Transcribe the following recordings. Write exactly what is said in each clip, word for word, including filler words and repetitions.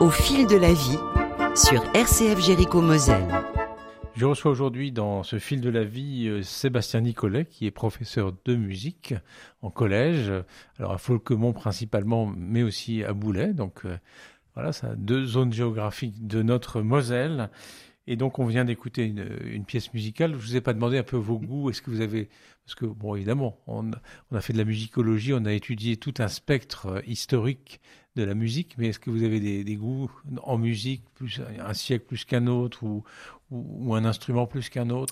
Au fil de la vie sur R C F Jéricho Moselle. Je reçois aujourd'hui dans ce fil de la vie euh, Sébastien Nicolet, qui est professeur de musique en collège, alors à Folquemont principalement, mais aussi à Boulay. Donc euh, voilà, ça a deux zones géographiques de notre Moselle. Et donc on vient d'écouter une, une pièce musicale. Je vous ai pas demandé un peu vos goûts. Est-ce que vous avez... Parce que, bon, évidemment, on, on a fait de la musicologie, on a étudié tout un spectre euh, historique de la musique, mais est-ce que vous avez des, des goûts en musique, plus, un siècle plus qu'un autre, ou, ou, ou un instrument plus qu'un autre ?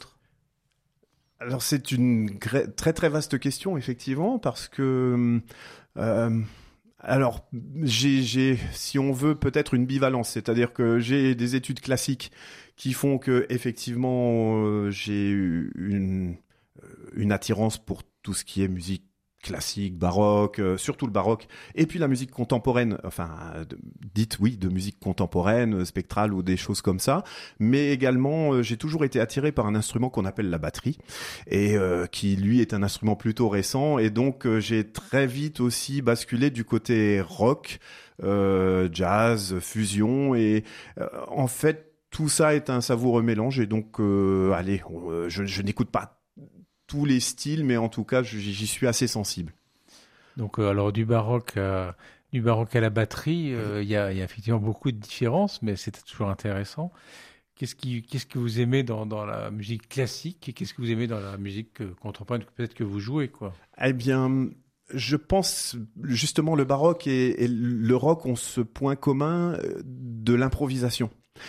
Alors c'est une gré- très très vaste question, effectivement, parce que... Euh, alors, j'ai, j'ai, si on veut, peut-être une bivalence, c'est-à-dire que j'ai des études classiques qui font que, effectivement, euh, j'ai eu une, une attirance pour tout ce qui est musique classique, baroque, euh, surtout le baroque, et puis la musique contemporaine, enfin, de, dite, oui, de musique contemporaine, spectrale ou des choses comme ça, mais également, euh, j'ai toujours été attiré par un instrument qu'on appelle la batterie, et euh, qui, lui, est un instrument plutôt récent, et donc, euh, j'ai très vite aussi basculé du côté rock, euh, jazz, fusion, et euh, en fait, tout ça est un savoureux mélange, et donc, euh, allez, euh, je, je n'écoute pas tous les styles, mais en tout cas, j'y suis assez sensible. Donc, euh, alors du baroque, à, du baroque à la batterie, il euh, y, a, y a effectivement beaucoup de différences, mais c'est toujours intéressant. Qu'est-ce, qui, qu'est-ce que vous aimez dans, dans la musique classique et qu'est-ce que vous aimez dans la musique contemporaine, peut-être que vous jouez, quoi ? Eh bien, je pense justement le baroque et, et le rock ont ce point commun de l'improvisation.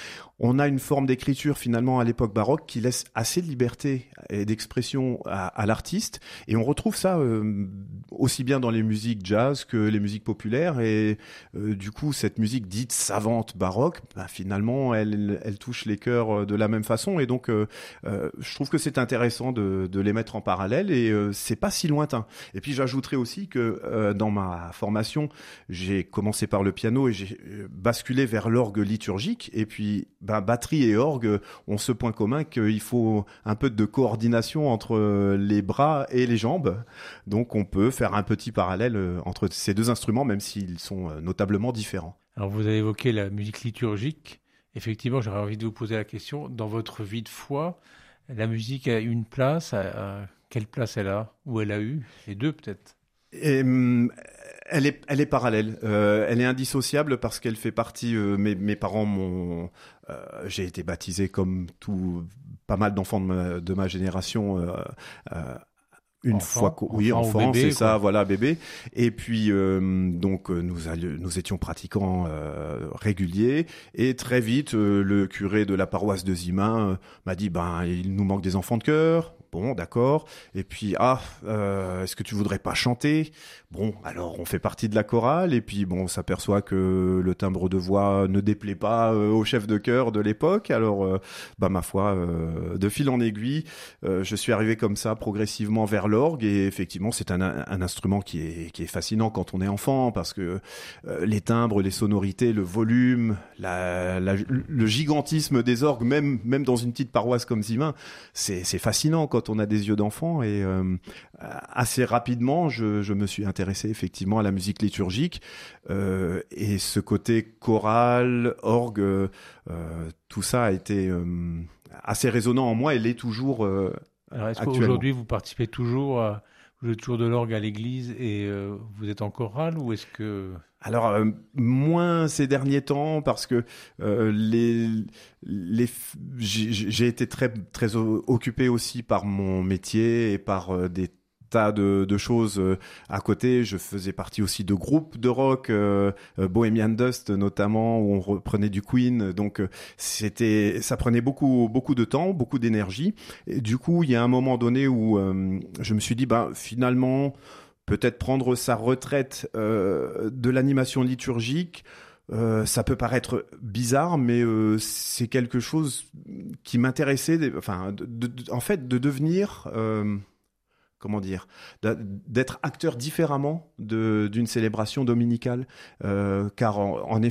On a une forme d'écriture finalement à l'époque baroque qui laisse assez de liberté et d'expression à, à l'artiste, et on retrouve ça euh, aussi bien dans les musiques jazz que les musiques populaires, et euh, du coup cette musique dite savante baroque, bah, finalement elle, elle touche les cœurs de la même façon, et donc euh, euh, je trouve que c'est intéressant de, de les mettre en parallèle, et euh, c'est pas si lointain. Et puis j'ajouterais aussi que euh, dans ma formation, j'ai commencé par le piano et j'ai basculé vers l'orgue liturgique, et puis bah, batterie et orgue ont ce point commun qu'il faut un peu de coordination entre les bras et les jambes. Donc on peut faire un petit parallèle entre ces deux instruments, même s'ils sont notablement différents. Alors vous avez évoqué la musique liturgique. Effectivement, j'aurais envie de vous poser la question, dans votre vie de foi, la musique a une place, à, à quelle place elle a, ou elle a eu, les deux peut-être ? Et, elle est, elle est parallèle. Euh, elle est indissociable parce qu'elle fait partie. Euh, mes, mes parents m'ont. Euh, j'ai été baptisé comme tout, pas mal d'enfants de ma, de ma génération. Euh, euh, Une enfant, fois, qu'... oui, enfant, enfant, bébé, c'est ça, quoi. Voilà, bébé. Et puis, euh, donc, nous, allions, nous étions pratiquants euh, réguliers, et très vite, euh, le curé de la paroisse de Zimin euh, m'a dit, ben, il nous manque des enfants de chœur. Bon, d'accord. Et puis, ah, euh, est-ce que tu voudrais pas chanter ? Bon, alors on fait partie de la chorale, et puis bon, on s'aperçoit que le timbre de voix ne déplaît pas euh, au chef de chœur de l'époque. Alors, euh, bah ma foi, euh, de fil en aiguille, euh, je suis arrivé comme ça progressivement vers l'orgue, et effectivement, c'est un, un instrument qui est qui est fascinant quand on est enfant, parce que euh, les timbres, les sonorités, le volume, la, la, le gigantisme des orgues, même même dans une petite paroisse comme Zimin, c'est c'est fascinant quand on a des yeux d'enfant, et euh, assez rapidement, je, je me suis intéressé effectivement à la musique liturgique, euh, et ce côté choral, orgue, euh, tout ça a été euh, assez résonnant en moi et l'est toujours euh, Alors, est-ce actuellement. qu'aujourd'hui vous participez toujours, à, vous jouez toujours de l'orgue à l'église et euh, vous êtes en chorale, ou est-ce que... Alors, euh, moins ces derniers temps, parce que euh, les, les, j'ai, j'ai été très, très occupé aussi par mon métier et par euh, des tas de, de choses euh, à côté. Je faisais partie aussi de groupes de rock, euh, Bohemian Dust notamment, où on reprenait du Queen. Donc, euh, c'était, ça prenait beaucoup, beaucoup de temps, beaucoup d'énergie. Et du coup, il y a un moment donné où euh, je me suis dit, ben, finalement... peut-être prendre sa retraite euh, de l'animation liturgique, euh, ça peut paraître bizarre, mais euh, c'est quelque chose qui m'intéressait, enfin, de, de, en fait, de devenir, euh, comment dire, d'être acteur différemment de, d'une célébration dominicale, euh, car en, en effet,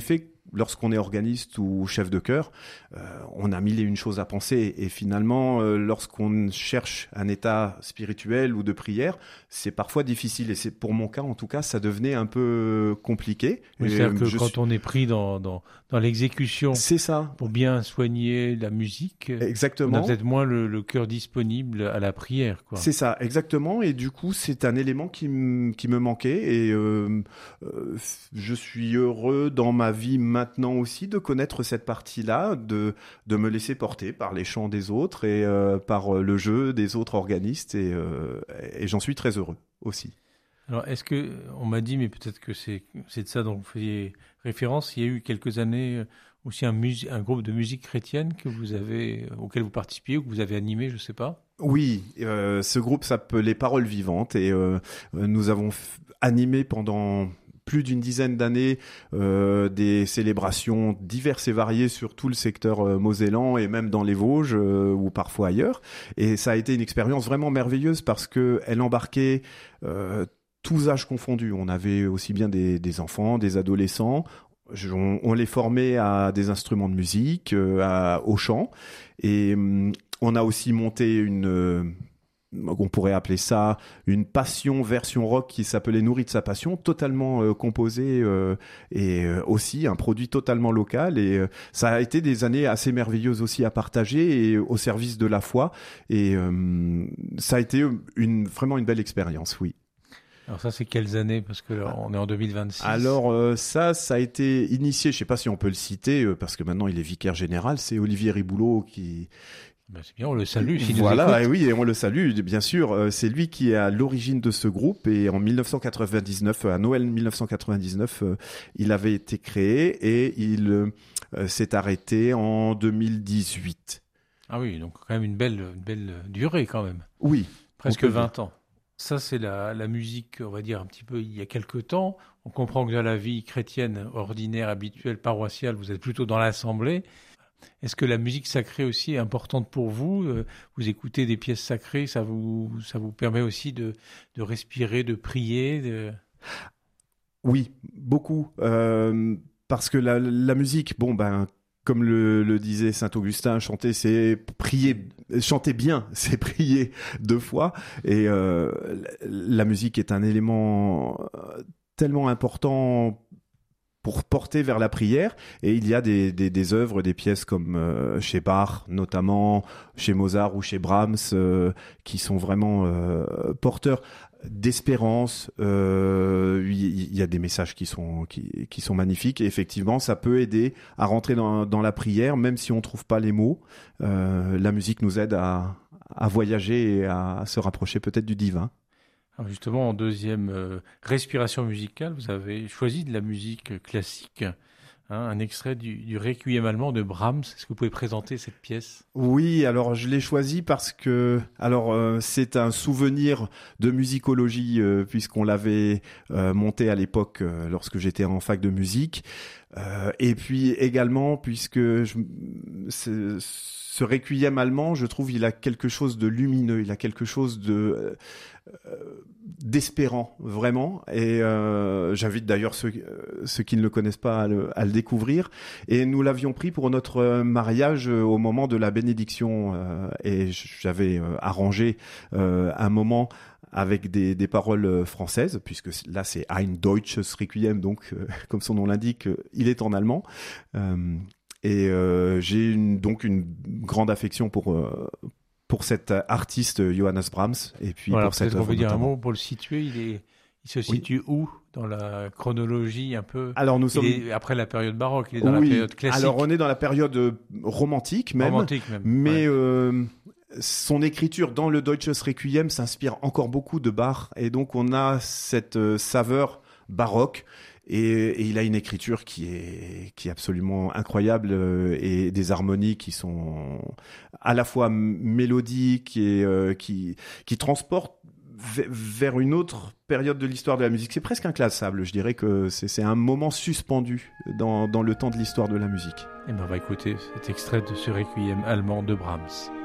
lorsqu'on est organiste ou chef de chœur, euh, on a mille et une choses à penser. Et finalement, euh, lorsqu'on cherche un état spirituel ou de prière, c'est parfois difficile. Et c'est pour mon cas, en tout cas, ça devenait un peu compliqué. Oui, et c'est-à-dire que je quand suis... on est pris dans, dans, dans l'exécution, c'est ça. Pour bien soigner la musique, Exactement. on a peut-être moins le, le cœur disponible à la prière, quoi. C'est ça, exactement. Et du coup, c'est un élément qui, m- qui me manquait. Et euh, euh, je suis heureux dans ma vie maintenant aussi de connaître cette partie-là, de, de me laisser porter par les chants des autres et euh, par le jeu des autres organistes. Et, euh, et j'en suis très heureux aussi. Alors, est-ce que, on m'a dit, mais peut-être que c'est, c'est de ça dont vous faisiez référence, il y a eu quelques années aussi un, mus- un groupe de musique chrétienne que vous avez, auquel vous participiez ou que vous avez animé, je ne sais pas. Oui, euh, ce groupe s'appelait Paroles Vivantes et euh, nous avons f- animé pendant plus d'une dizaine d'années euh, des célébrations diverses et variées sur tout le secteur euh, mosellan et même dans les Vosges euh, ou parfois ailleurs. Et ça a été une expérience vraiment merveilleuse parce qu'elle embarquait euh, tous âges confondus. On avait aussi bien des, des enfants, des adolescents. Je, on, on les formait à des instruments de musique, euh, à, au chant. Et hum, on a aussi monté une... Euh, on pourrait appeler ça une passion version rock qui s'appelait Nourri de sa passion, totalement euh, composée euh, et euh, aussi un produit totalement local. Et euh, ça a été des années assez merveilleuses aussi à partager et au service de la foi. Et euh, ça a été une, vraiment une belle expérience, oui. Alors ça, c'est quelles années? Parce que là, on est en deux mille vingt-six. Alors euh, ça, ça a été initié, je ne sais pas si on peut le citer, euh, parce que maintenant il est vicaire général, c'est Olivier Riboulot qui... Ben c'est bien, on le salue. S'il Voilà, nous et oui, et on le salue, bien sûr. Euh, c'est lui qui est à l'origine de ce groupe et en dix-neuf cent quatre-vingt-dix-neuf, à Noël dix-neuf cent quatre-vingt-dix-neuf, euh, il avait été créé et il euh, s'est arrêté en deux mille dix-huit. Ah oui, donc quand même une belle, une belle durée quand même. Oui. Presque vingt ans. Ça, c'est la, la musique, on va dire, un petit peu il y a quelque temps. On comprend que dans la vie chrétienne ordinaire, habituelle, paroissiale, vous êtes plutôt dans l'assemblée. Est-ce que la musique sacrée aussi est importante pour vous? Vous écoutez des pièces sacrées, ça vous, ça vous permet aussi de, de respirer, de prier de... Oui, beaucoup. Euh, parce que la, la musique, bon, ben... Comme le, le disait Saint Augustin, chanter, c'est prier. Chanter bien, c'est prier deux fois. Et euh, la musique est un élément tellement important pour porter vers la prière. Et il y a des, des, des œuvres, des pièces comme euh, chez Bach, notamment chez Mozart ou chez Brahms, euh, qui sont vraiment euh, porteurs d'espérance. Il euh, y, y a des messages qui sont qui, qui sont magnifiques et effectivement ça peut aider à rentrer dans, dans la prière même si on trouve pas les mots. Euh, la musique nous aide à, à voyager et à se rapprocher peut-être du divin. Alors justement, en deuxième euh, respiration musicale, vous avez choisi de la musique classique. Hein, un extrait du, du Requiem allemand de Brahms. Est-ce que vous pouvez présenter cette pièce? Oui, alors je l'ai choisi parce que alors euh, c'est un souvenir de musicologie euh, puisqu'on l'avait euh, monté à l'époque euh, lorsque j'étais en fac de musique euh, et puis également puisque je, ce Requiem allemand, je trouve, il a quelque chose de lumineux, il a quelque chose de euh, d'espérant, vraiment. Et euh, j'invite d'ailleurs ceux, ceux qui ne le connaissent pas à le, à le découvrir. Et nous l'avions pris pour notre mariage au moment de la bénédiction. Euh, et j'avais euh, arrangé euh, un moment avec des, des paroles françaises, puisque là c'est Ein deutsches Requiem, donc euh, comme son nom l'indique, il est en allemand. Euh, Et euh, j'ai une, donc une grande affection pour euh, pour cet artiste Johannes Brahms et puis voilà, pour cette œuvre. On peut dire notamment. un mot pour le situer. Il est, il se situe oui. où dans la chronologie un peu? Alors nous il sommes est après la période baroque. Il est dans oui. la période classique. Alors on est dans la période romantique même. Romantique même. Mais ouais. euh, son écriture dans le Deutsches Requiem s'inspire encore beaucoup de Bach et donc on a cette euh, saveur baroque. Et, et il a une écriture qui est qui est absolument incroyable euh, et des harmonies qui sont à la fois mélodiques et euh, qui qui transportent v- vers une autre période de l'histoire de la musique. C'est presque inclassable. Je dirais que c'est c'est un moment suspendu dans dans le temps de l'histoire de la musique. Et ben on va écouter cet extrait de ce Requiem allemand de Brahms.